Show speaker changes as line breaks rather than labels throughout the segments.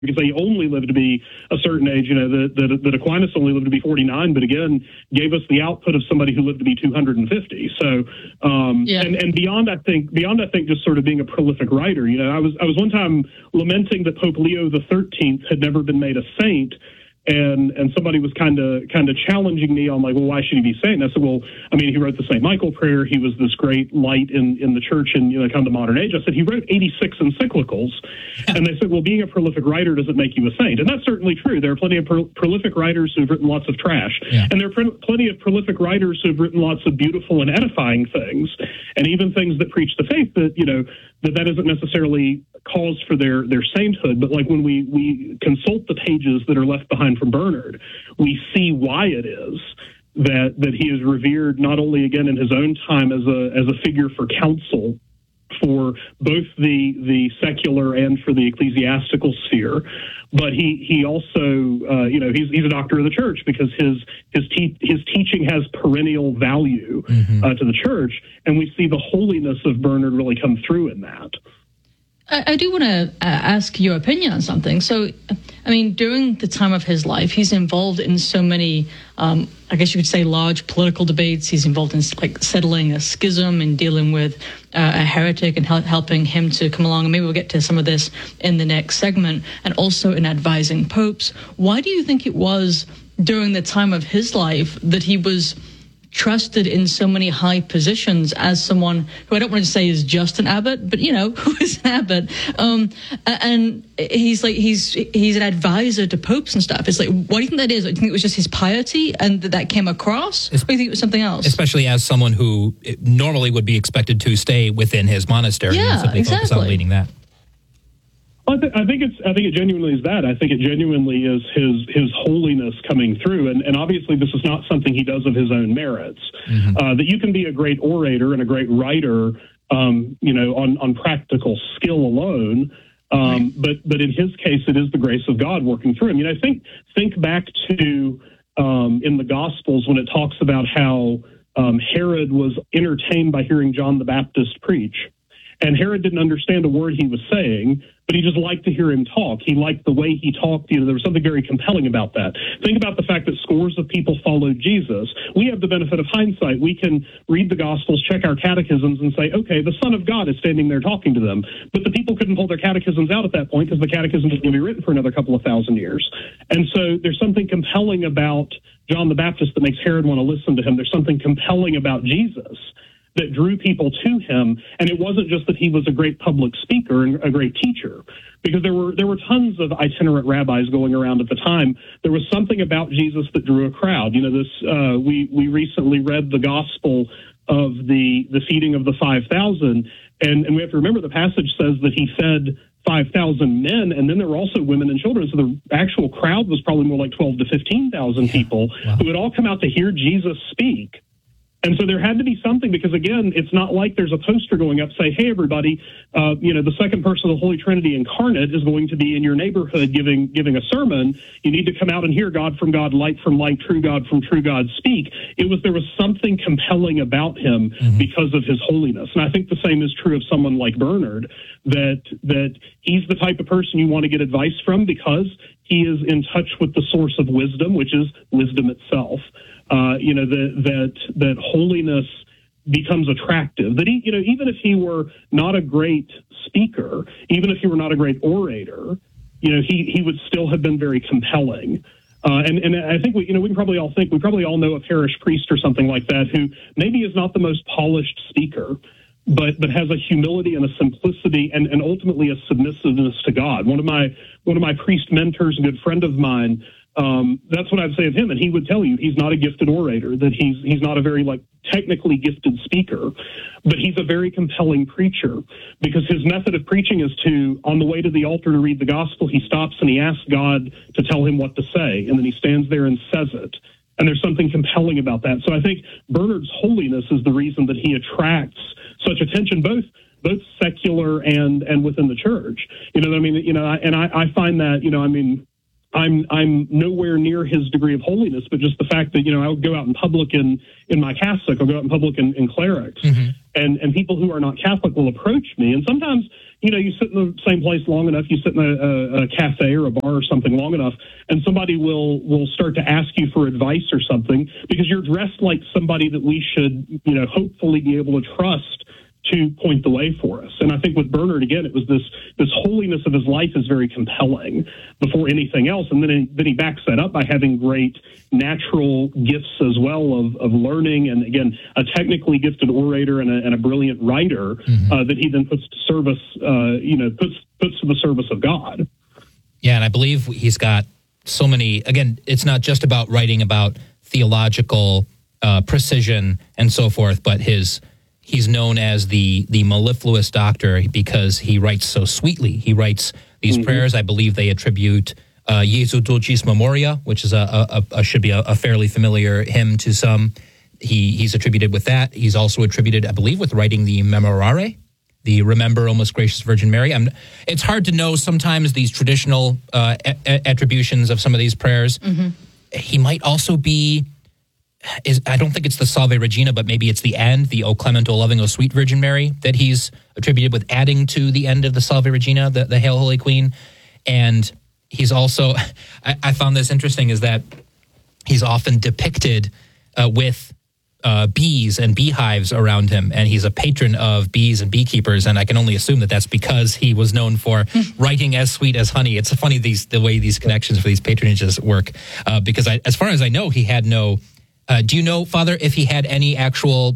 because they only lived to be a certain age, that Aquinas only lived to be 49, but again, gave us the output of somebody who lived to be 250. So, and beyond, I think just sort of being a prolific writer, I was one time lamenting that Pope Leo XIII had never been made a saint. And somebody was kind of challenging me on, like, well, why should he be saint? And I said, well, I mean, he wrote the St. Michael prayer. He was this great light in the church in kind of the modern age. I said, he wrote 86 encyclicals. And they said, well, being a prolific writer doesn't make you a saint. And that's certainly true. There are plenty of prolific writers who've written lots of trash. Yeah. And there are plenty of prolific writers who've written lots of beautiful and edifying things, and even things that preach the faith that, that isn't necessarily cause for their sainthood. But like when we consult the pages that are left behind from Bernard, we see why it is that he is revered not only again in his own time as a figure for counsel for both the secular and for the ecclesiastical sphere, but he also he's a doctor of the church because his teaching has perennial value to the church, and we see the holiness of Bernard really come through in that.
I do want to ask your opinion on something. So, I mean, during the time of his life, he's involved in so many, I guess you could say, large political debates. He's involved in like settling a schism and dealing with a heretic and helping him to come along. And maybe we'll get to some of this in the next segment. And also in advising popes. Why do you think it was during the time of his life that he was trusted in so many high positions as someone who I don't want to say is just an abbot, but who is an abbot? And he's an advisor to popes and stuff. It's like, what do you think that is? Do you think it was just his piety and that came across? Or do you think it was something else?
Especially as someone who normally would be expected to stay within his monastery and simply focus on leading that.
I think it genuinely is that. I think it genuinely is his holiness coming through, and obviously this is not something he does of his own merits. That you can be a great orator and a great writer, on practical skill alone. But in his case, it is the grace of God working through him. I think back to in the Gospels when it talks about how Herod was entertained by hearing John the Baptist preach. And Herod didn't understand a word he was saying, but he just liked to hear him talk. He liked the way he talked. There was something very compelling about that. Think about the fact that scores of people followed Jesus. We have the benefit of hindsight. We can read the Gospels, check our catechisms, and say, okay, the Son of God is standing there talking to them. But the people couldn't pull their catechisms out at that point because the catechism was going to be written for another couple of thousand years. And so there's something compelling about John the Baptist that makes Herod want to listen to him. There's something compelling about Jesus that drew people to him, and it wasn't just that he was a great public speaker and a great teacher, because there were tons of itinerant rabbis going around at the time. There was something about Jesus that drew a crowd. We recently read the gospel of the feeding of the 5,000, and we have to remember the passage says that he fed 5,000 men, and then there were also women and children. So the actual crowd was probably more like 12 to 15,000 people who had all come out to hear Jesus speak. And so there had to be something, because, again, it's not like there's a poster going up say, hey, everybody, the second person of the Holy Trinity incarnate is going to be in your neighborhood giving a sermon. You need to come out and hear God from God, light from light, true God from true God speak. There was something compelling about him because of his holiness. And I think the same is true of someone like Bernard, that he's the type of person you want to get advice from because he is in touch with the source of wisdom, which is wisdom itself. That holiness becomes attractive. That even if he were not a great speaker, even if he were not a great orator, he would still have been very compelling. And I think we can probably all know a parish priest or something like that who maybe is not the most polished speaker, but has a humility and a simplicity and ultimately a submissiveness to God. One of my priest mentors, a good friend of mine, that's what I'd say of him, and he would tell you he's not a gifted orator, that he's not a very technically gifted speaker, but he's a very compelling preacher, because his method of preaching is on the way to the altar to read the gospel, he stops and he asks God to tell him what to say, and then he stands there and says it. And there's something compelling about that. So I think Bernard's holiness is the reason that he attracts such attention, both secular and within the church. I find that, I'm nowhere near his degree of holiness, but just the fact that, I would go out in public in my cassock, I'll go out in public in clerics, and people who are not Catholic will approach me. And sometimes, you sit in the same place long enough, you sit in a cafe or a bar or something long enough, and somebody will start to ask you for advice or something because you're dressed like somebody that we should, hopefully be able to trust to point the way for us. And I think with Bernard, again, it was this holiness of his life is very compelling before anything else. And then he backs that up by having great natural gifts as well of learning, and again, a technically gifted orator and a brilliant writer that he then puts to service, puts to the service of God.
Yeah, and I believe he's got so many, again, it's not just about writing about theological precision and so forth, but he's known as the mellifluous doctor because he writes so sweetly. He writes these prayers. I believe they attribute Jesu Dulcis Memoria, which is should be a fairly familiar hymn to some. He's attributed with that. He's also attributed, I believe, with writing the Memorare, the Remember, O Most Gracious Virgin Mary. It's hard to know sometimes these traditional attributions of some of these prayers. He might also be... I don't think it's the Salve Regina, but maybe it's the end, the O Clement, O Loving, O Sweet Virgin Mary, that he's attributed with adding to the end of the Salve Regina, the Hail Holy Queen. And he's also, I found this interesting, is that he's often depicted with bees and beehives around him, and he's a patron of bees and beekeepers, and I can only assume that that's because he was known for writing as sweet as honey. It's funny the way these connections for these patronages work, because as far as I know, he had no... do you know, Father, if he had any actual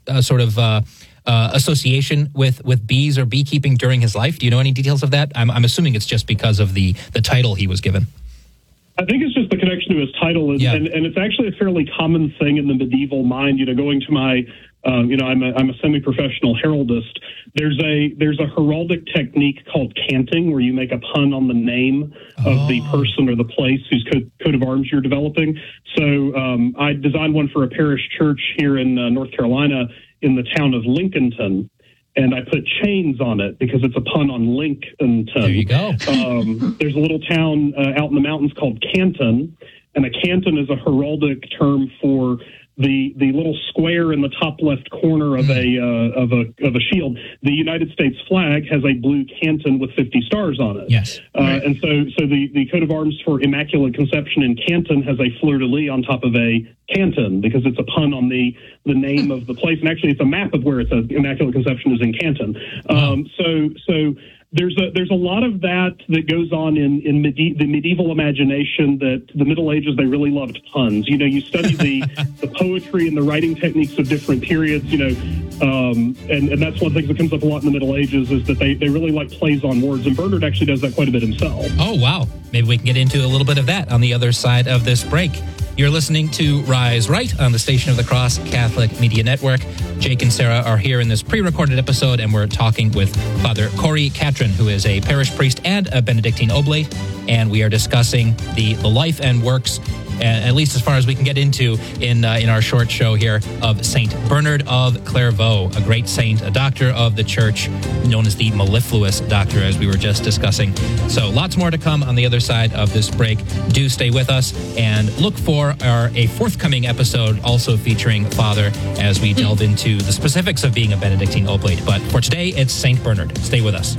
association with bees or beekeeping during his life? Do you know any details of that? I'm assuming it's just because of the title he was given.
I think it's just the connection to his title, and it's actually a fairly common thing in the medieval mind. Going to my, I'm a semi-professional heraldist. There's a heraldic technique called canting, where you make a pun on the name of the person or the place whose coat of arms you're developing. So I designed one for a parish church here in North Carolina in the town of Lincolnton. And I put chains on it because it's a pun on Lincolnton.
There you go.
There's a little town out in the mountains called Canton, and a canton is a heraldic term for the little square in the top left corner of a shield. The United States flag has a blue canton with 50 stars on it.
Yes. Right.
And so the coat of arms for Immaculate Conception in Canton has a fleur-de-lis on top of a canton because it's a pun on the name of the place. And actually, it's a map of where it's Immaculate Conception is in Canton. So there's a lot of that goes on in the medieval imagination, that the Middle Ages, they really loved puns. You study the poetry and the writing techniques of different periods, and that's one thing that comes up a lot in the Middle Ages, is that they really like plays on words, and Bernard actually does that quite a bit himself.
Oh, wow. Maybe we can get into a little bit of that on the other side of this break. You're listening to Rise Right on the Station of the Cross Catholic Media Network. Jake and Sarah are here in this pre-recorded episode, and we're talking with Father Corey Catron, who is a parish priest and a Benedictine Oblate, and we are discussing the life and works, at least as far as we can get into in our short show here, of Saint Bernard of Clairvaux, a great saint, a doctor of the Church, known as the mellifluous doctor, as we were just discussing. So lots more to come on the other side of this break. Do stay with us and look for a forthcoming episode also featuring Father as we delve into the specifics of being a Benedictine Oblate. But for today, it's Saint Bernard. Stay with us.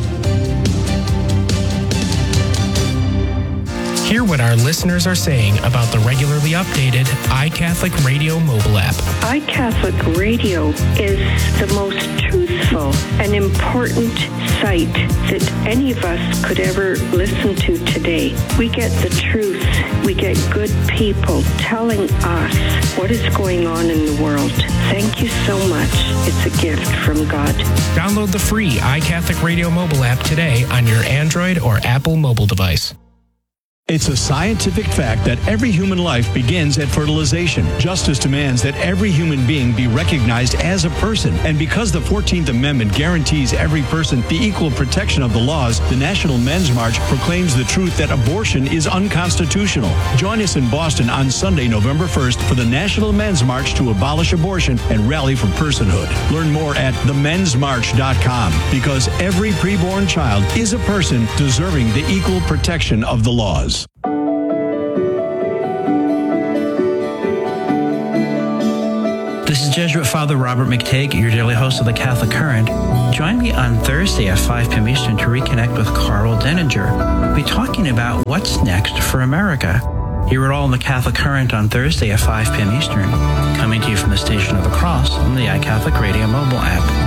Hear what our listeners are saying about the regularly updated iCatholic Radio mobile app.
iCatholic Radio is the most truthful and important site that any of us could ever listen to today. We get the truth. We get good people telling us what is going on in the world. Thank you so much. It's a gift from God.
Download the free iCatholic Radio mobile app today on your Android or Apple mobile device.
It's a scientific fact that every human life begins at fertilization. Justice demands that every human being be recognized as a person. And because the 14th Amendment guarantees every person the equal protection of the laws, the National Men's March proclaims the truth that abortion is unconstitutional. Join us in Boston on Sunday, November 1st for the National Men's March to abolish abortion and rally for personhood. Learn more at themensmarch.com, because every preborn child is a person deserving the equal protection of the laws.
The
This is Jesuit Father Robert McTague, your daily host of the Catholic Current. Join me on Thursday at 5 p.m. Eastern to reconnect with Carl Denninger. We'll be talking about what's next for America. Hear it all in the Catholic Current on Thursday at 5 p.m. Eastern. Coming to you from the Station of the Cross on the iCatholic Radio mobile app.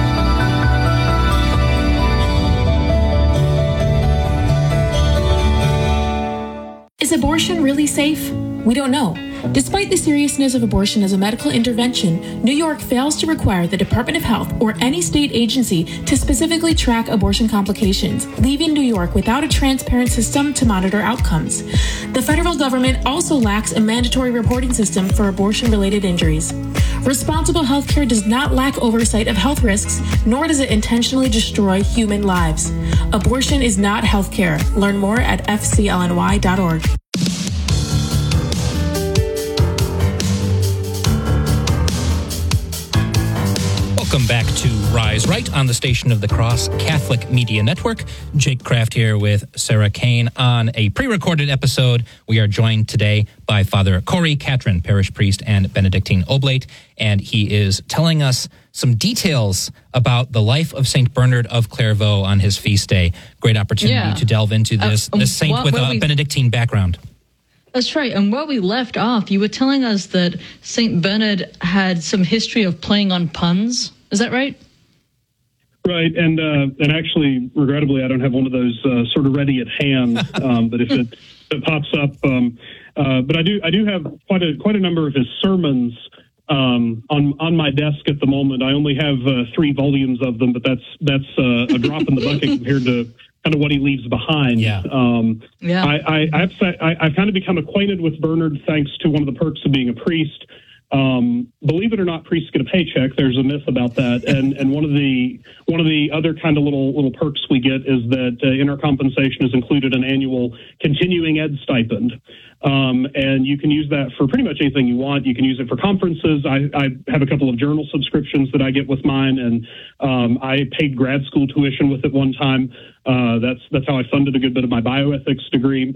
Is abortion really safe? We don't know. Despite the seriousness of abortion as a medical intervention, New York fails to require the Department of Health or any state agency to specifically track abortion complications, leaving New York without a transparent system to monitor outcomes. The federal government also lacks a mandatory reporting system for abortion-related injuries. Responsible healthcare does not lack oversight of health risks, nor does it intentionally destroy human lives. Abortion is not healthcare. Learn more at fclny.org.
Welcome back to Rise Right on the Station of the Cross Catholic Media Network. Jake Kraft here with Sarah Kane on a pre-recorded episode. We are joined today by Father Corey Catron, parish priest and Benedictine Oblate, and he is telling us some details about the life of St. Bernard of Clairvaux on his feast day. Great opportunity to delve into this saint with a Benedictine background.
That's right. And where we left off, you were telling us that St. Bernard had some history of playing on puns. Is that right?
Right, and actually, regrettably, I don't have one of those sort of ready at hand. But if it pops up, but I do have quite a number of his sermons on my desk at the moment. I only have 3 volumes of them, but that's a drop in the bucket compared to kind of what he leaves behind. I've kind of become acquainted with Bernard thanks to one of the perks of being a priest. Believe it or not, priests get a paycheck. There's a myth about that, and one of the other kind of little perks we get is that in our compensation is included an annual continuing ed stipend, and you can use that for pretty much anything you want. You can use it for conferences. I have a couple of journal subscriptions that I get with mine, and I paid grad school tuition with it one time. That's how I funded a good bit of my bioethics degree.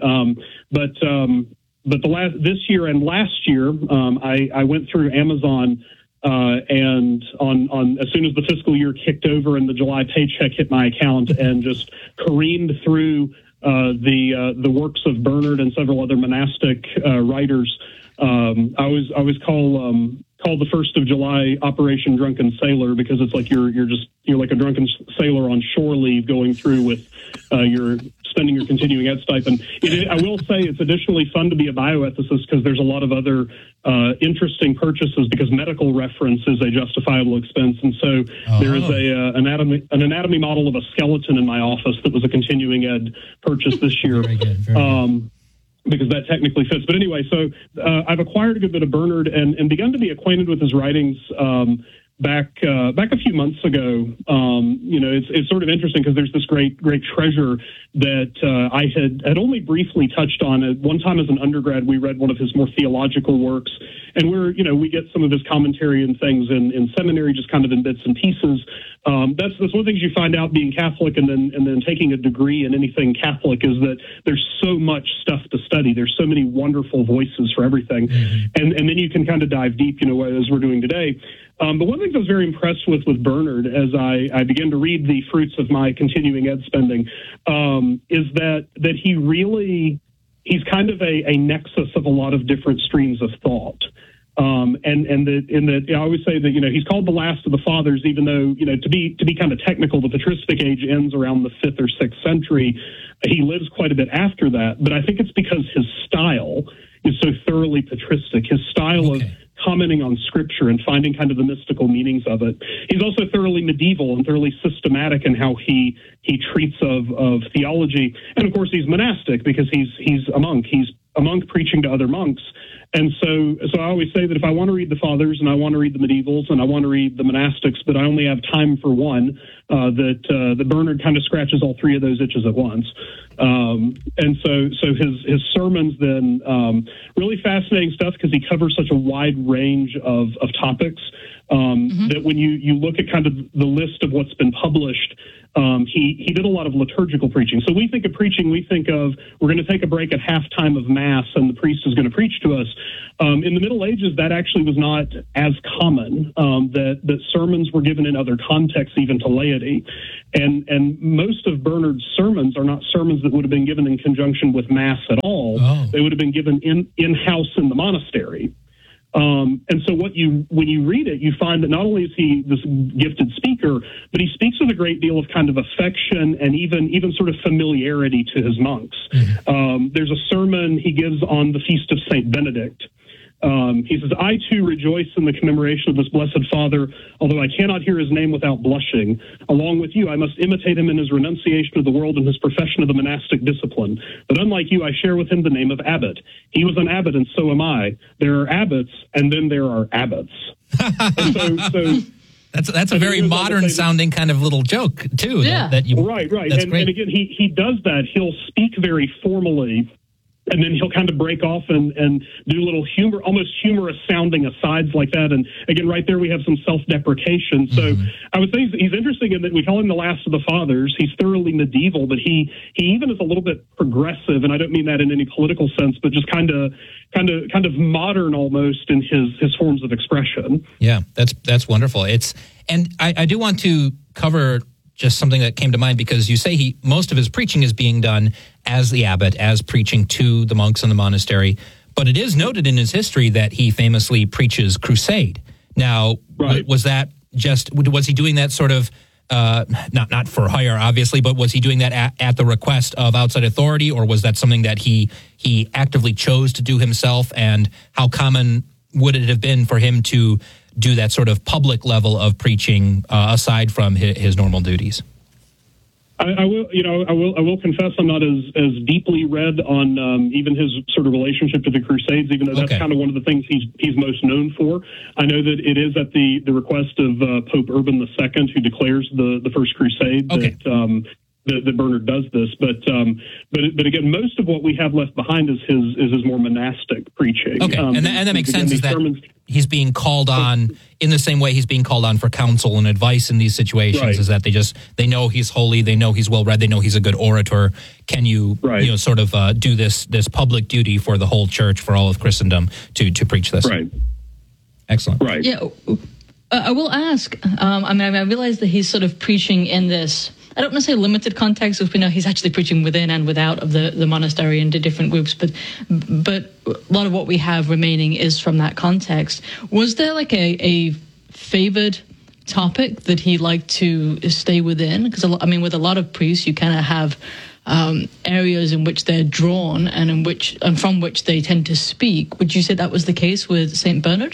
But this year and last year, I went through Amazon, and on as soon as the fiscal year kicked over and the July paycheck hit my account, and just careened through the works of Bernard and several other monastic writers. I always call the 1st of July Operation Drunken Sailor, because it's like you're like a drunken sailor on shore leave going through with your spending your continuing ed stipend. I will say it's additionally fun to be a bioethicist because there's a lot of other interesting purchases, because medical reference is a justifiable expense. And so there is an anatomy model of a skeleton in my office that was a continuing ed purchase this year. Very good. Very good. Because that technically fits. But anyway, so I've acquired a good bit of Bernard and begun to be acquainted with his writings back a few months ago. It's sort of interesting because there's this great treasure that I had only briefly touched on. At one time as an undergrad, we read one of his more theological works, and we get some of his commentary and things in seminary, just kind of in bits and pieces. That's one of the things you find out being Catholic and then taking a degree in anything Catholic, is that there's so much stuff to study. There's so many wonderful voices for everything. And then you can kind of dive deep, as we're doing today. But one of the things I was very impressed with Bernard as I began to read the fruits of my continuing ed spending is that he's kind of a nexus of a lot of different streams of thought. I always say that, he's called the last of the fathers, even though, to be kind of technical, the patristic age ends around the 5th or 6th century. He lives quite a bit after that, but I think it's because his style is so thoroughly patristic. His style of commenting on scripture and finding kind of the mystical meanings of it. He's also thoroughly medieval and thoroughly systematic in how he treats of theology. And of course he's monastic because he's a monk. He's a monk preaching to other monks. And so I always say that if I want to read the fathers and I want to read the medievals and I want to read the monastics, but I only have time for one, that Bernard kind of scratches all 3 of those itches at once. And so his sermons then, really fascinating stuff because he covers such a wide range of topics that when you look at kind of the list of what's been published, He did a lot of liturgical preaching. So we think of preaching, we think of we're going to take a break at halftime of Mass and the priest is going to preach to us. In the Middle Ages, that actually was not as common, that sermons were given in other contexts, even to laity. And most of Bernard's sermons are not sermons that would have been given in conjunction with Mass at all. Oh. They would have been given in-house in the monastery. And so when you read it, you find that not only is he this gifted speaker, but he speaks with a great deal of kind of affection and even sort of familiarity to his monks. Mm-hmm. There's a sermon he gives on the feast of Saint Benedict. He says, I too rejoice in the commemoration of this blessed Father, although I cannot hear his name without blushing. Along with you, I must imitate him in his renunciation of the world and his profession of the monastic discipline. But unlike you, I share with him the name of abbot. He was an abbot, and so am I. There are abbots, and then there are abbots.
That's a very modern sounding kind of little joke, too.
Yeah.
Right. And again, he does that. He'll speak very formally, and then he'll kind of break off and do little almost humorous sounding asides like that. And again, right there, we have some self-deprecation. So I would say he's interesting in that we call him the last of the fathers. He's thoroughly medieval, but he even is a little bit progressive. And I don't mean that in any political sense, but just kind of modern almost in his forms of expression.
Yeah, that's wonderful. And I do want to cover just something that came to mind, because you say most of his preaching is being done as the abbot, as preaching to the monks in the monastery. But it is noted in his history that he famously preaches crusade. Now, was he doing that sort of, not for hire, obviously, but was he doing that at the request of outside authority, or was that something that he actively chose to do himself? And how common would it have been for him to do that sort of public level of preaching aside from his normal duties?
I will confess I'm not as deeply read on even his sort of relationship to the Crusades, even though that's kind of one of the things he's most known for. I know that it is at the request of Pope Urban II, who declares the First Crusade, that Bernard does this, but again, most of what we have left behind is his more monastic preaching. Okay,
and that makes sense. Is that he's being called on in the same way he's being called on for counsel and advice in these situations? Right. Is that they know he's holy, they know he's well read, they know he's a good orator. Can you sort of do this public duty for the whole church, for all of Christendom, to preach this?
Right.
Excellent.
Right.
Yeah. I will ask. I realize that he's sort of preaching in this, I don't want to say limited context, because we know he's actually preaching within and without of the monastery into different groups, but a lot of what we have remaining is from that context. Was there like a favored topic that he liked to stay within? Because, with a lot of priests, you kind of have areas in which they're drawn and from which they tend to speak. Would you say that was the case with St. Bernard?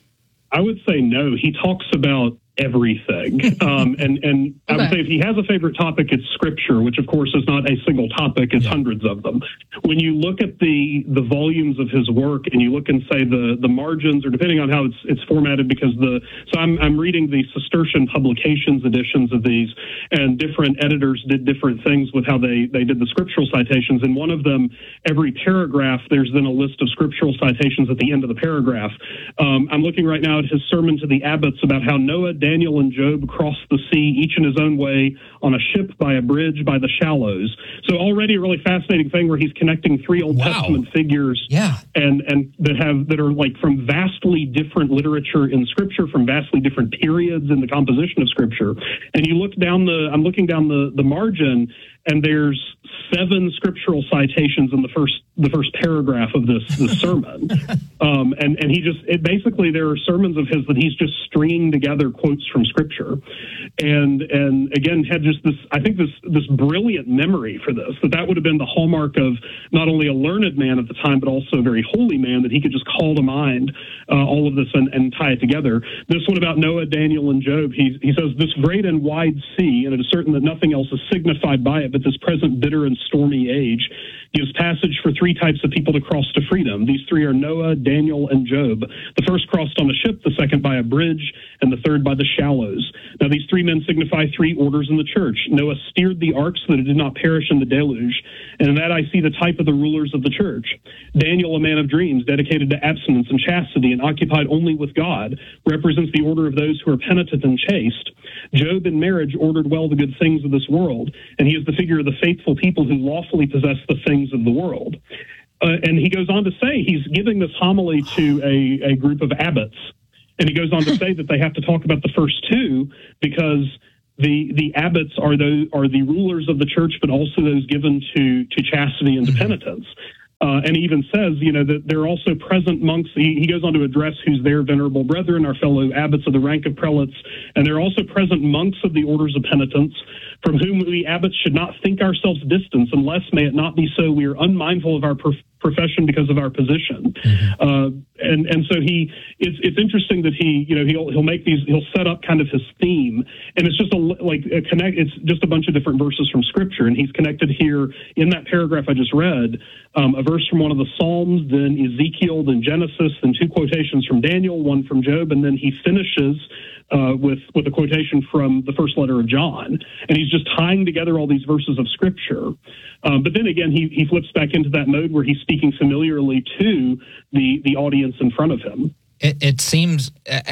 I would say no. He talks about everything. And I would say if he has a favorite topic, it's scripture, which of course is not a single topic, it's hundreds of them. When you look at the volumes of his work and you look and say the margins, or depending on how it's formatted, because I'm reading the Cistercian publications editions of these, and different editors did different things with how they did the scriptural citations. And one of them, every paragraph, there's then a list of scriptural citations at the end of the paragraph. I'm looking right now at his sermon to the abbots about how Noah, Daniel, and Job crossed the sea, each in his own way, on a ship, by a bridge, by the shallows. So already a really fascinating thing where he's connecting three Old Testament figures, and that are like from vastly different literature in Scripture, from vastly different periods in the composition of Scripture. And you look down I'm looking down the margin, and there's 7 scriptural citations in the first paragraph of this sermon. And basically there are sermons of his that he's just stringing together quotes from Scripture, and again had just this brilliant memory for this, that would have been the hallmark of not only a learned man at the time, but also a very holy man, that he could just call to mind all of this and tie it together. This one about Noah, Daniel, and Job, he says, this great and wide sea, and it is certain that nothing else is signified by it but this present bitter bitter and stormy age, gives passage for three types of people to cross to freedom. These three are Noah, Daniel, and Job. The first crossed on a ship, the second by a bridge, and the third by the shallows. Now, these three men signify three orders in the church. Noah steered the ark so that it did not perish in the deluge, and in that I see the type of the rulers of the church. Daniel, a man of dreams, dedicated to abstinence and chastity and occupied only with God, represents the order of those who are penitent and chaste. Job, in marriage, ordered well the good things of this world, and he is the figure of the faithful people who lawfully possess the things of the world. And he goes on to say he's giving this homily to a group of abbots. And he goes on to say that they have to talk about the first two because the abbots are the rulers of the church, but also those given to chastity and to penitence. And he even says, that there are also present monks. He goes on to address who's their venerable brethren, our fellow abbots of the rank of prelates. And there are also present monks of the orders of penitence, from whom we abbots should not think ourselves distant, unless, may it not be so, we are unmindful of our profession because of our position. And so it's interesting that he'll make these, he'll set up kind of his theme, and it's just it's just a bunch of different verses from Scripture, and he's connected here in that paragraph I just read, a verse from one of the Psalms, then Ezekiel, then Genesis, then two quotations from Daniel, one from Job, and then he finishes with a quotation from the first letter of John, and he's just tying together all these verses of Scripture. But then again, he flips back into that mode where he's speaking familiarly to the audience in front of him.
It seems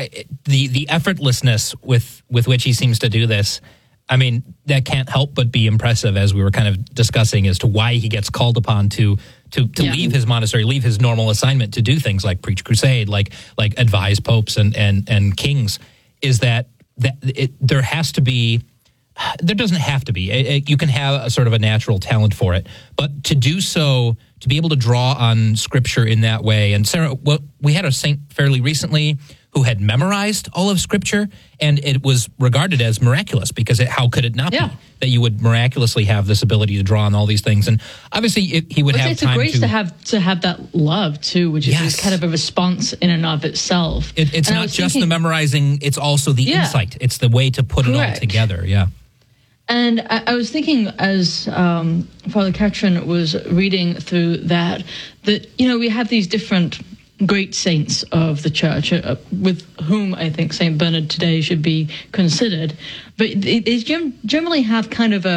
the effortlessness with which he seems to do this, I mean, that can't help but be impressive, as we were kind of discussing, as to why he gets called upon to leave his monastery, leave his normal assignment to do things like preach crusade, like advise popes and kings. Is that there has to be, there doesn't have to be, you can have a sort of a natural talent for it, but to do so, to be able to draw on Scripture in that way. And Sarah, we had a saint fairly recently who had memorized all of Scripture, and it was regarded as miraculous, because how could it not be that you would miraculously have this ability to draw on all these things? And obviously he would have time
to have that love too, which is kind of a response in and of itself.
It's not just the memorizing, it's also the insight. It's the way to put it all together,
And I was thinking, as Father Catron was reading through that we have these different great saints of the church, with whom I think St. Bernard today should be considered. But they generally have kind of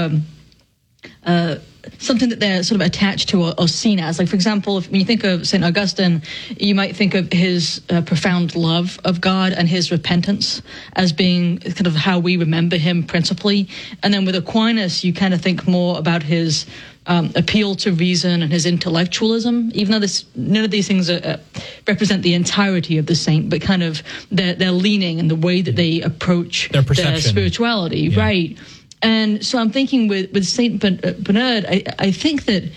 something that they're sort of attached to or seen as. Like, for example, when you think of St. Augustine, you might think of his profound love of God and his repentance as being kind of how we remember him principally. And then with Aquinas, you kind of think more about his appeal to reason and his intellectualism, even though none of these things represent the entirety of the saint, but kind of their leaning and the way that they approach their spirituality, right? And so I'm thinking with Saint Bernard, I think that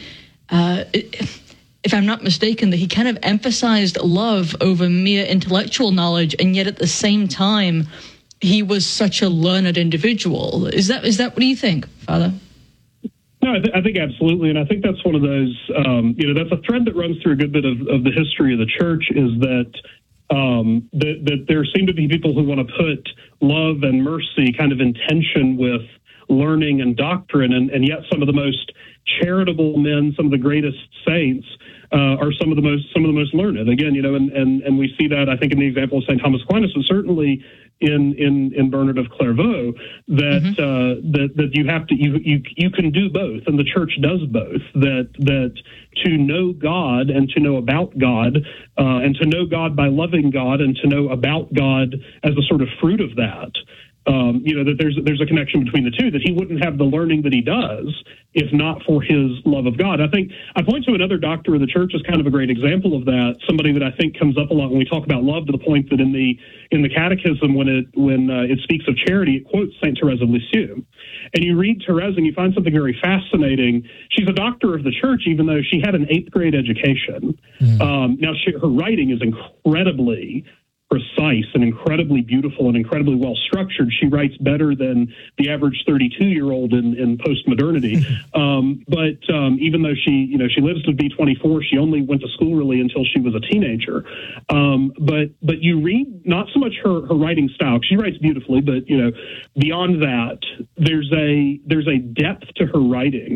if I'm not mistaken, that he kind of emphasized love over mere intellectual knowledge, and yet at the same time, he was such a learned individual. Is that what do you think, Father?
No, I think absolutely, and I think that's one of those, that's a thread that runs through a good bit of the history of the church, is that that there seem to be people who want to put love and mercy kind of in tension with learning and doctrine, and yet some of the most charitable men, some of the greatest saints, are some of the most learned. Again, and we see that, I think, in the example of St. Thomas Aquinas, and certainly in Bernard of Clairvaux, that you have to you can do both, and the church does both. That to know God and to know about God, and to know God by loving God, and to know about God as a sort of fruit of that. That there's a connection between the two, that he wouldn't have the learning that he does if not for his love of God. I think I point to another doctor of the church as kind of a great example of that, somebody that I think comes up a lot when we talk about love, to the point that in the Catechism, when it speaks of charity, it quotes Saint Therese of Lisieux. And you read Therese and you find something very fascinating. She's a doctor of the church, even though she had an 8th grade education. Now, her writing is incredibly precise and incredibly beautiful and incredibly well structured. She writes better than the average 32-year-old in postmodernity. But even though she lives to be 24, she only went to school really until she was a teenager. But you read not so much her writing style. She writes beautifully, but beyond that, there's a depth to her writing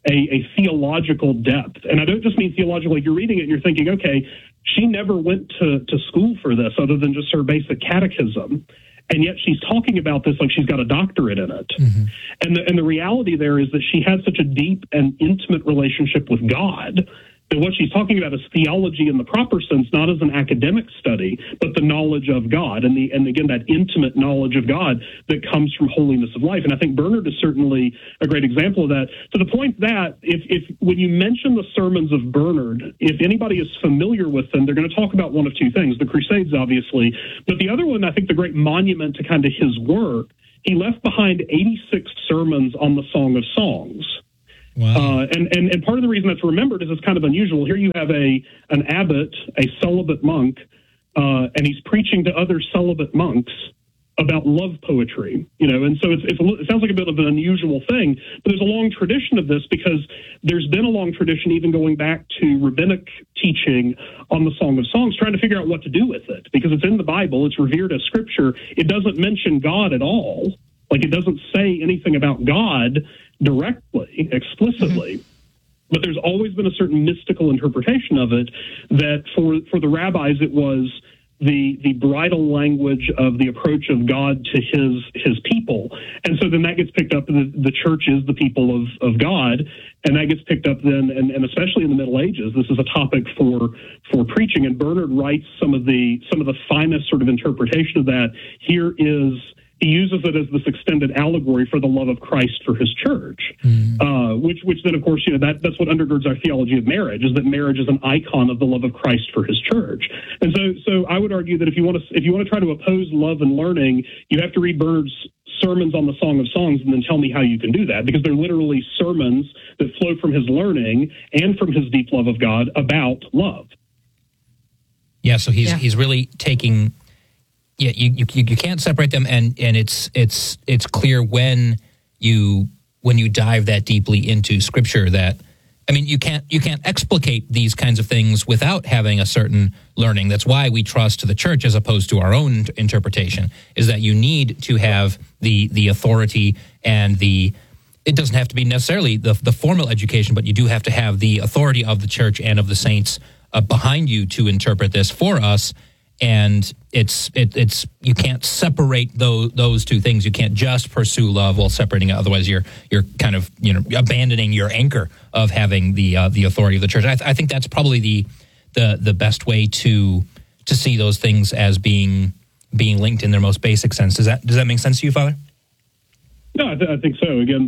a theological depth. And I don't just mean theological, like you're reading it and you're thinking, okay, she never went to school for this other than just her basic catechism. And yet she's talking about this like she's got a doctorate in it. Mm-hmm. And the reality there is that she has such a deep and intimate relationship with God that what she's talking about is theology in the proper sense, not as an academic study, but the knowledge of God and again, that intimate knowledge of God that comes from holiness of life. And I think Bernard is certainly a great example of that, to the point that if when you mention the sermons of Bernard, if anybody is familiar with them, they're going to talk about one of two things, the Crusades, obviously, but the other one, I think the great monument to kind of his work, he left behind 86 sermons on the Song of Songs. Wow. And part of the reason that's remembered is it's kind of unusual. Here you have an abbot, a celibate monk, and he's preaching to other celibate monks about love poetry, and so it sounds like a bit of an unusual thing, but there's a long tradition of this because there's been a long tradition even going back to rabbinic teaching on the Song of Songs, trying to figure out what to do with it because it's in the Bible, it's revered as scripture. It doesn't mention God at all. Like it doesn't say anything about God directly, explicitly, but there's always been a certain mystical interpretation of it that for the rabbis it was the bridal language of the approach of God to his people. And so then that gets picked up, the church is the people of God, and that gets picked up then, and especially in the Middle Ages, this is a topic for preaching, and Bernard writes some of the finest sort of interpretation of that. He uses it as this extended allegory for the love of Christ for his church, which then, of course, that's what undergirds our theology of marriage, is that marriage is an icon of the love of Christ for his church. And so I would argue that if you want to try to oppose love and learning, you have to read Bernard's sermons on the Song of Songs and then tell me how you can do that, because they're literally sermons that flow from his learning and from his deep love of God about love.
Yeah, so he's really taking... Yeah, you can't separate them, and it's clear when you dive that deeply into Scripture that, I mean, you can't explicate these kinds of things without having a certain learning. That's why we trust the church as opposed to our own interpretation, is that you need to have the authority and it doesn't have to be necessarily the formal education, but you do have to have the authority of the church and of the saints behind you to interpret this for us. And it's you can't separate those two things. You can't just pursue love while separating it. Otherwise, you're kind of abandoning your anchor of having the authority of the church. I think that's probably the best way to see those things as being linked in their most basic sense. Does that make sense to you, Father?
No, I think so. Again,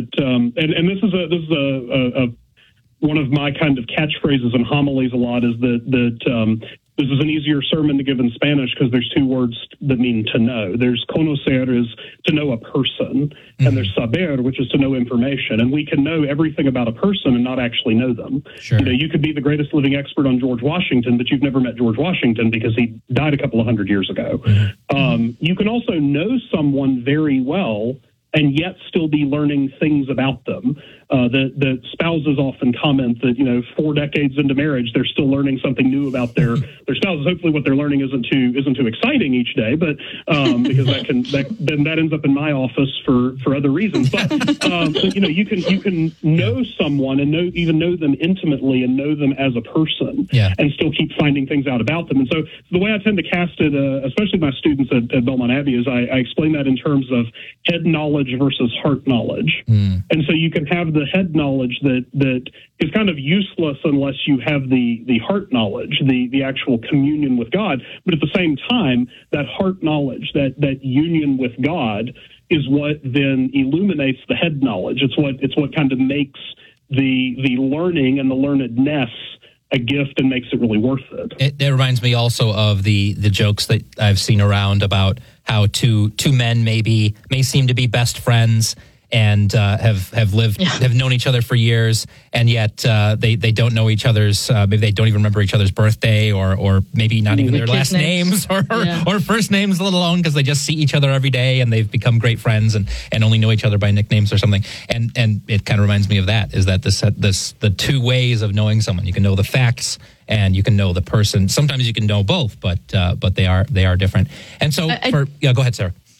and this is a one of my kind of catchphrases and homilies a lot is that this is an easier sermon to give in Spanish because there's two words that mean to know. There's conocer, is to know a person, and there's saber, which is to know information. And we can know everything about a person and not actually know them. Sure. You could be the greatest living expert on George Washington, but you've never met George Washington because he died a couple of hundred years ago. You can also know someone very well and yet still be learning things about them. The spouses often comment that 4 decades into marriage, they're still learning something new about their spouses. Hopefully, what they're learning isn't too exciting each day, but because that ends up in my office for other reasons. But you can know someone and know them intimately and know them as a person, and still keep finding things out about them. And so the way I tend to cast it, especially my students at Belmont Abbey, is I explain that in terms of head knowledge versus heart knowledge. And so you can have the head knowledge that is kind of useless unless you have the heart knowledge, the actual communion with God. But at the same time, that heart knowledge, that union with God, is what then illuminates the head knowledge. It's what kind of makes the learning and the learnedness a gift and makes it really worth it.
It reminds me also of the jokes that I've seen around about how two men may seem to be best friends and have known each other for years, and yet they don't know each other's. Maybe they don't even remember each other's birthday, or maybe not even their last names or first names, let alone, because they just see each other every day and they've become great friends and only know each other by nicknames or something. And it kind of reminds me of that. Is that the two ways of knowing someone? You can know the facts and you can know the person. Sometimes you can know both, but they are different. And so go ahead, Sarah.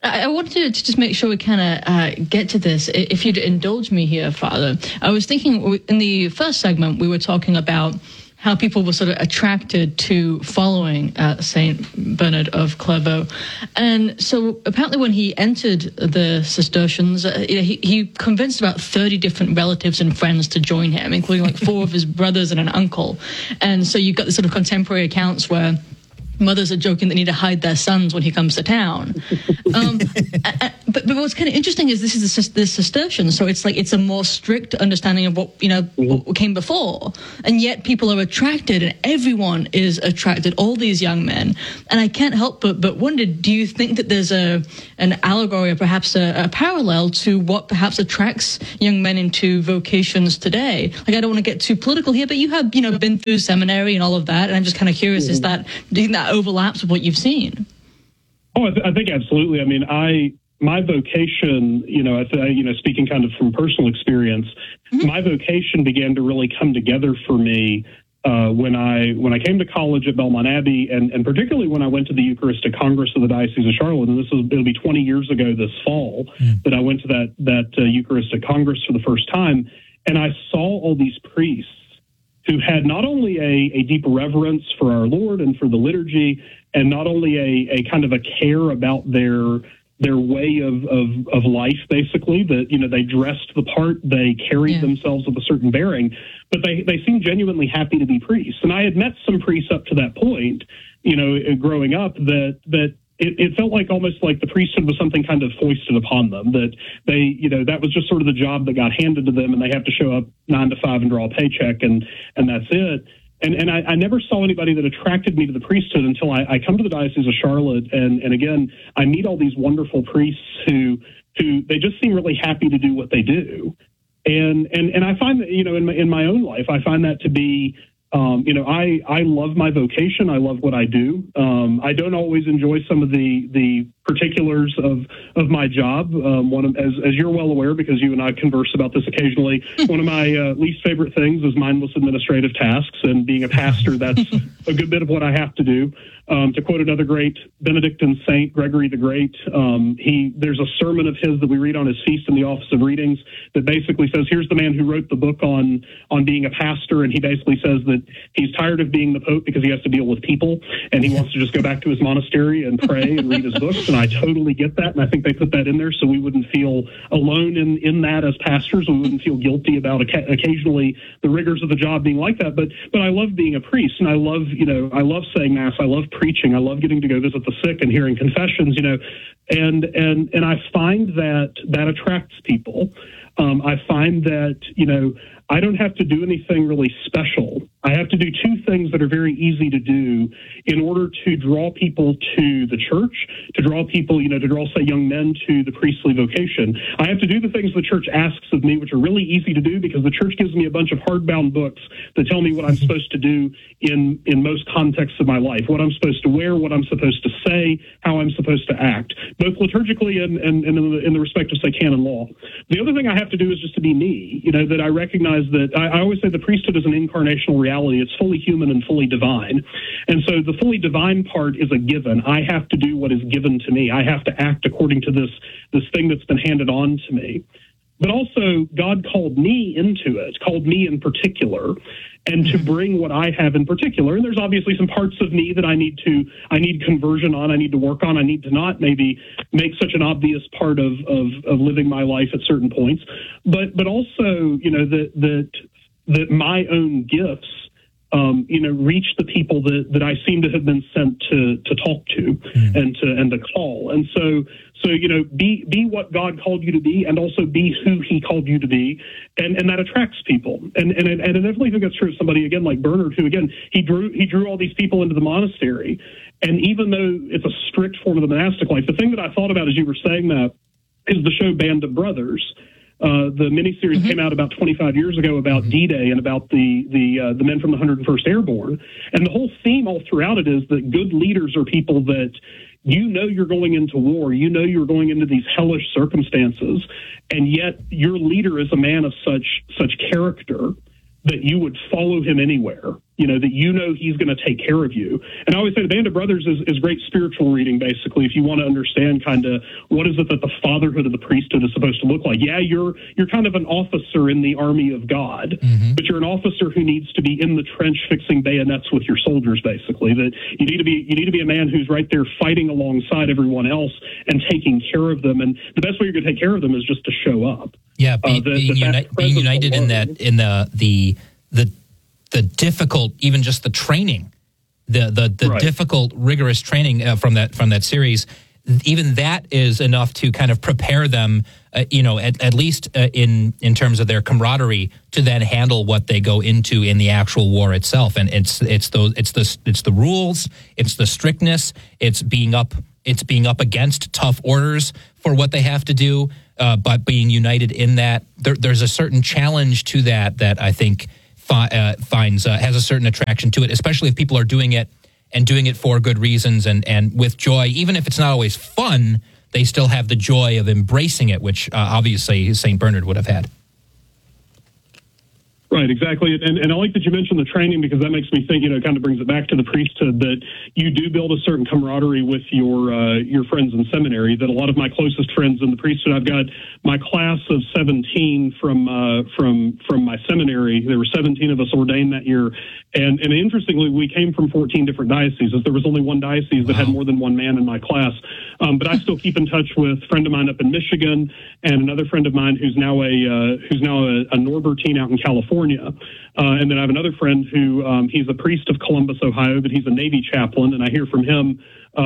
I wanted to just make sure we kind of get to this. If you'd indulge me here, Father, I was thinking in the first segment we were talking about how people were sort of attracted to following Saint Bernard of Clairvaux. And so apparently when he entered the Cistercians, he convinced about 30 different relatives and friends to join him, including like 4 of his brothers and an uncle. And so you've got the sort of contemporary accounts where mothers are joking they need to hide their sons when he comes to town. But what's kind of interesting is this is the Cistercians, so it's a more strict understanding of what came before, and yet people are attracted, and everyone is attracted. All these young men, and I can't help but wonder: do you think that there's an allegory or perhaps a parallel to what perhaps attracts young men into vocations today? Like, I don't want to get too political here, but you have been through seminary and all of that, and I'm just kind of curious: do you think that overlaps with what you've seen?
Oh, I think absolutely. I mean, my vocation, speaking kind of from personal experience, my vocation began to really come together for me when I came to college at Belmont Abbey, and particularly when I went to the Eucharistic Congress of the Diocese of Charlotte. And it'll be 20 years ago this fall that I went to that Eucharistic Congress for the first time, and I saw all these priests who had not only a deep reverence for our Lord and for the liturgy, and not only a kind of a care about their way of life, basically, that, they dressed the part, they carried themselves with a certain bearing, but they seemed genuinely happy to be priests. And I had met some priests up to that point, growing up, that it felt like almost like the priesthood was something kind of foisted upon them, that they, that was just sort of the job that got handed to them, and they have to show up 9 to 5 and draw a paycheck, and that's it. And I never saw anybody that attracted me to the priesthood until I come to the Diocese of Charlotte, and again, I meet all these wonderful priests who they just seem really happy to do what they do. And I find that, in my own life, I find that to be, I love my vocation. I love what I do. I don't always enjoy some of the particulars of my job. As you're well aware, because you and I converse about this occasionally, one of my least favorite things is mindless administrative tasks, and being a pastor, that's a good bit of what I have to do. To quote another great Benedictine saint, Gregory the Great, there's a sermon of his that we read on his feast in the Office of Readings that basically says, here's the man who wrote the book on being a pastor, and he basically says that he's tired of being the Pope because he has to deal with people, and he wants to just go back to his monastery and pray and read his books. And I totally get that, and I think they put that in there so we wouldn't feel alone in that as pastors. We wouldn't feel guilty about occasionally the rigors of the job being like that. But I love being a priest, and I love saying Mass. I love preaching. I love getting to go visit the sick and hearing confessions, and I find that attracts people. I find that, I don't have to do anything really special. I have to do 2 things that are very easy to do in order to draw people to the church, to draw people, to draw, say, young men to the priestly vocation. I have to do the things the church asks of me, which are really easy to do because the church gives me a bunch of hardbound books that tell me what I'm supposed to do in most contexts of my life, what I'm supposed to wear, what I'm supposed to say, how I'm supposed to act, both liturgically and in the respect of, say, canon law. The other thing I have to do is just to be me, that I recognize that I always say the priesthood is an incarnational reality. It's fully human and fully divine. And so the fully divine part is a given. I have to do what is given to me. I have to act according to this thing that's been handed on to me. But also, God called me into it, called me in particular, and to bring what I have in particular. And there's obviously some parts of me that I need conversion on, I need to work on, I need to not maybe make such an obvious part of living my life at certain points. But also, that my own gifts, reach the people that I seem to have been sent to talk to and to call. And so be what God called you to be, and also be who He called you to be, and that attracts people. And I definitely think that's true of somebody again like Bernard, who again he drew all these people into the monastery. And even though it's a strict form of the monastic life, the thing that I thought about as you were saying that is the show Band of Brothers. The miniseries came out about 25 years ago about D-Day and about the men from the 101st Airborne. And the whole theme all throughout it is that good leaders are people that you're going into war, you're going into these hellish circumstances, and yet your leader is a man of such character that you would follow him anywhere. that he's going to take care of you. And I always say the Band of Brothers is great spiritual reading, basically, if you want to understand kind of what is it that the fatherhood of the priesthood is supposed to look like. Yeah, you're kind of an officer in the army of God, but you're an officer who needs to be in the trench fixing bayonets with your soldiers, basically. That you need to be a man who's right there fighting alongside everyone else and taking care of them. And the best way you're going to take care of them is just to show up.
Yeah, being united alone, in the difficult, even just the training, the right. difficult, rigorous training from that series, even that is enough to kind of prepare them, at least in terms of their camaraderie, to then handle what they go into in the actual war itself. And it's the rules, it's the strictness, it's being up against tough orders for what they have to do, but being united in that. There's a certain challenge to that I think has a certain attraction to it, especially if people are doing it and doing it for good reasons and with joy. Even if it's not always fun, they still have the joy of embracing it, which obviously St. Bernard would have had.
Right, exactly. And I like that you mentioned the training, because that makes me think, it kind of brings it back to the priesthood, that you do build a certain camaraderie with your friends in seminary. That a lot of my closest friends in the priesthood, I've got my class of 17 from my seminary. There were 17 of us ordained that year. And interestingly, we came from 14 different dioceses. There was only one diocese that had more than one man in my class. But I still keep in touch with a friend of mine up in Michigan and another friend of mine who's now a Norbertine out in California. And then I have another friend who he's a priest of Columbus, Ohio, but he's a Navy chaplain, and I hear from him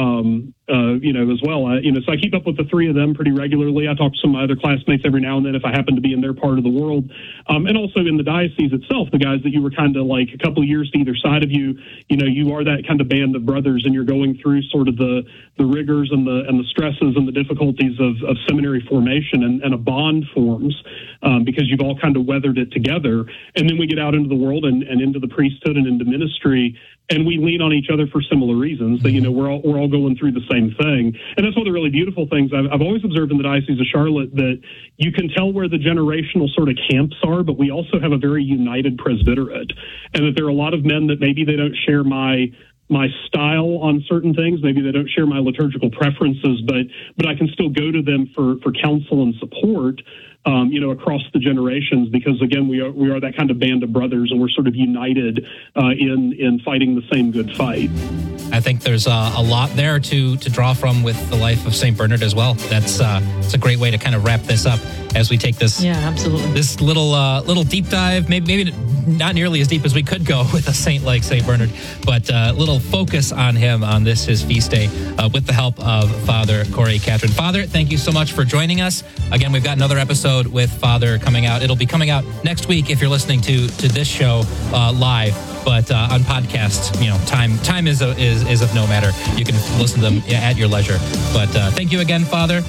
as well. So I keep up with the three of them pretty regularly. I talk to some of my other classmates every now and then if I happen to be in their part of the world. And also in the diocese itself, the guys that you were kind of like a couple of years to either side of you, you are that kind of band of brothers, and you're going through sort of the rigors and the stresses and the difficulties of seminary formation, and a bond forms because you've all kind of weathered it together. And then we get out into the world and into the priesthood and into ministry, and we lean on each other for similar reasons. That we're all going through the same thing, and that's one of the really beautiful things I've always observed in the Diocese of Charlotte, that you can tell where the generational sort of camps are, but we also have a very united presbyterate, and that there are a lot of men that maybe they don't share my style on certain things, maybe they don't share my liturgical preferences, but I can still go to them for counsel and support. Across the generations, because again, we are that kind of band of brothers, and we're sort of united in fighting the same good fight.
I think there's a lot there to draw from with the life of St. Bernard as well. It's a great way to kind of wrap this up as we take this
absolutely
this little deep dive, maybe not nearly as deep as we could go with a saint like St. Bernard, but a little focus on him on his feast day with the help of Father Corey Catron. Father, thank you so much for joining us. Again, we've got another episode with Father coming out. It'll be coming out next week if you're listening to this show live, but on podcasts, time is of no matter. You can listen to them at your leisure. But thank you again, Father.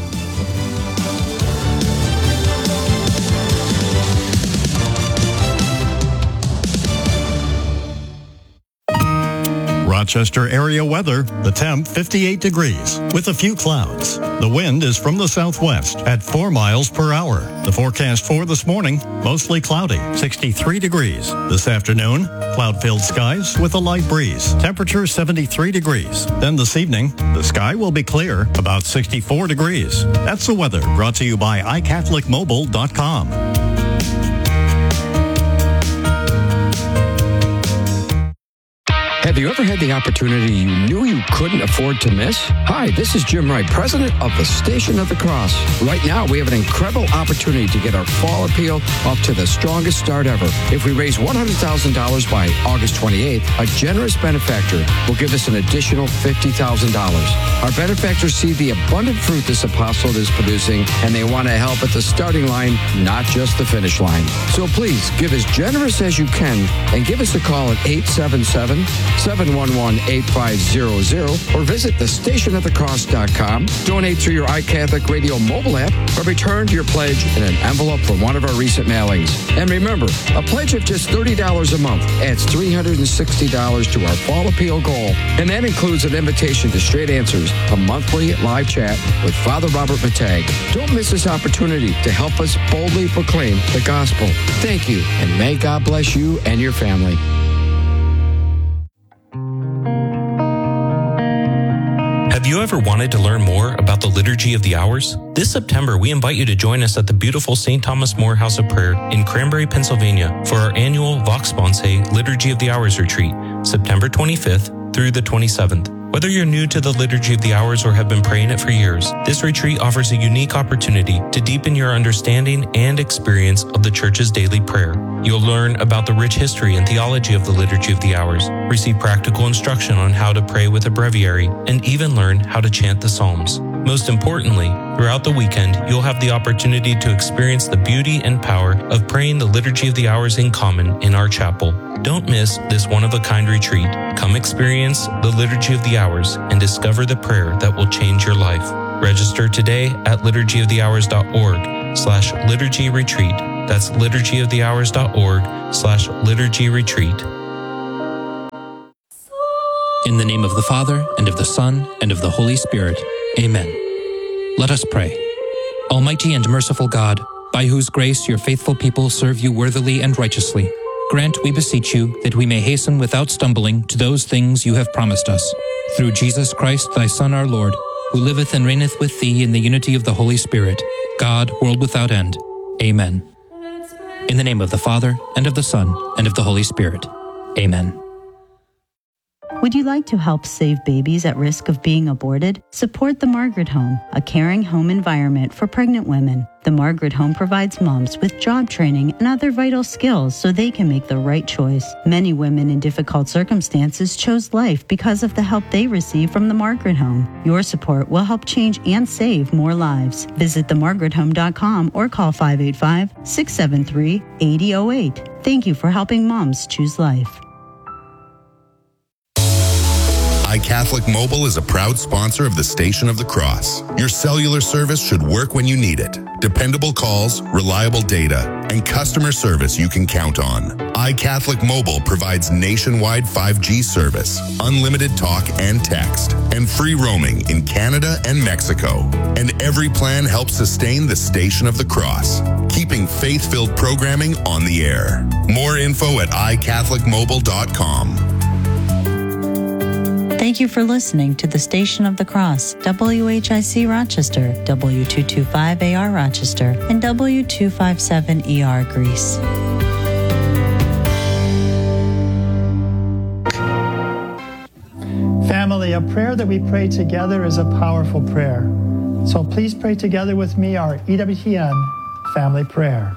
Rochester area weather, the temp 58 degrees with a few clouds. The wind is from the southwest at 4 miles per hour. The forecast for this morning, mostly cloudy, 63 degrees. This afternoon, cloud-filled skies with a light breeze. Temperature 73 degrees. Then this evening, the sky will be clear, about 64 degrees. That's the weather brought to you by iCatholicMobile.com.
Have you ever had the opportunity you knew you couldn't afford to miss? Hi, this is Jim Wright, president of the Station of the Cross. Right now, we have an incredible opportunity to get our fall appeal off to the strongest start ever. If we raise $100,000 by August 28th, a generous benefactor will give us an additional $50,000. Our benefactors see the abundant fruit this apostolate is producing, and they want to help at the starting line, not just the finish line. So please, give as generous as you can and give us a call at 877-711-8500 or visit thestationofthecross.com. Donate through your iCatholic Radio mobile app or return your pledge in an envelope from one of our recent mailings. And remember, a pledge of just $30 a month adds $360 to our fall appeal goal. And that includes an invitation to Straight Answers, a monthly live chat with Father Robert Matag. Don't miss this opportunity to help us boldly proclaim the gospel. Thank you, and may God bless you and your family.
ever wanted to learn more about the Liturgy of the Hours? This September, we invite you to join us at the beautiful St. Thomas More House of Prayer in Cranberry, Pennsylvania for our annual Vox Sponsae Liturgy of the Hours retreat, September 25th through the 27th. Whether you're new to the Liturgy of the Hours or have been praying it for years, this retreat offers a unique opportunity to deepen your understanding and experience of the Church's daily prayer. You'll learn about the rich history and theology of the Liturgy of the Hours, receive practical instruction on how to pray with a breviary, and even learn how to chant the Psalms. Most importantly, throughout the weekend, you'll have the opportunity to experience the beauty and power of praying the Liturgy of the Hours in common in our chapel. Don't miss this one-of-a-kind retreat. Come experience the Liturgy of the Hours and discover the prayer that will change your life. Register today at liturgyofthehours.org/liturgy retreat. That's liturgyofthehours.org/liturgy retreat.
In the name of the Father, and of the Son, and of the Holy Spirit. Amen. Let us pray. Almighty and merciful God, by whose grace your faithful people serve you worthily and righteously, grant, we beseech you, that we may hasten without stumbling to those things you have promised us. Through Jesus Christ, thy Son, our Lord, who liveth and reigneth with thee in the unity of the Holy Spirit, God, world without end. Amen. In the name of the Father, and of the Son, and of the Holy Spirit. Amen.
Would you like to help save babies at risk of being aborted? Support the Margaret Home, a caring home environment for pregnant women. The Margaret Home provides moms with job training and other vital skills so they can make the right choice. Many women in difficult circumstances chose life because of the help they receive from the Margaret Home. Your support will help change and save more lives. Visit themargarethome.com or call 585-673-8008. Thank you for helping moms choose life.
iCatholic Mobile is a proud sponsor of the Station of the Cross. Your cellular service should work when you need it. Dependable calls, reliable data, and customer service you can count on. iCatholic Mobile provides nationwide 5G service, unlimited talk and text, and free roaming in Canada and Mexico. And every plan helps sustain the Station of the Cross, keeping faith-filled programming on the air. More info at iCatholicMobile.com.
Thank you for listening to the Station of the Cross, WHIC Rochester, W225AR Rochester, and W257ER Greece.
Family, a prayer that we pray together is a powerful prayer. So please pray together with me our EWTN family prayer.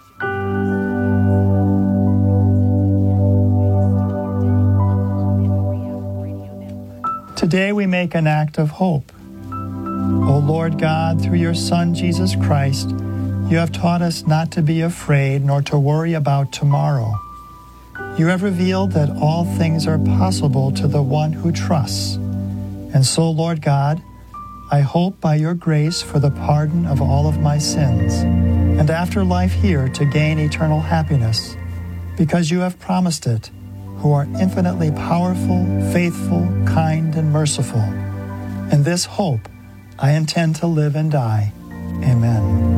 Today we make an act of hope. O Lord God, through your Son, Jesus Christ, you have taught us not to be afraid nor to worry about tomorrow. You have revealed that all things are possible to the one who trusts. And so, Lord God, I hope by your grace for the pardon of all of my sins, and after life here to gain eternal happiness, because you have promised it, who are infinitely powerful, faithful, kind, and merciful. In this hope, I intend to live and die. Amen.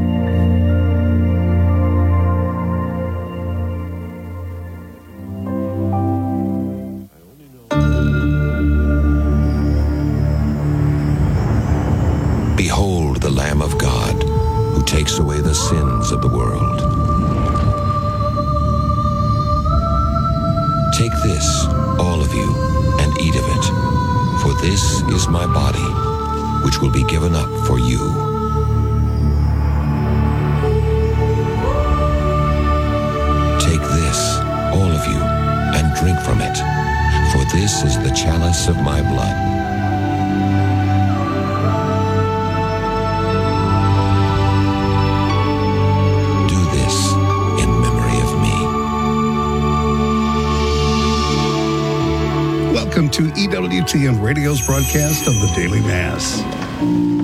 Behold the Lamb of God, who takes away the sins of the world. Take this, all of you, and eat of it, for this is my body, which will be given up for you. Take this, all of you, and drink from it, for this is the chalice of my blood.
Welcome to EWTN Radio's broadcast of the Daily Mass.